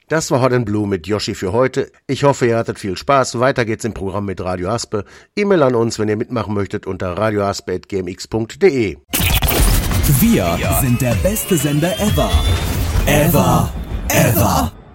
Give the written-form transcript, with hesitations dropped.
Das war Hot and Blue mit Yoshi für heute. Ich hoffe, ihr hattet viel Spaß. Weiter geht's im Programm mit Radio Aspe. E-Mail an uns, wenn ihr mitmachen möchtet, unter radioaspe@gmx.de. Wir sind der beste Sender ever. Ever.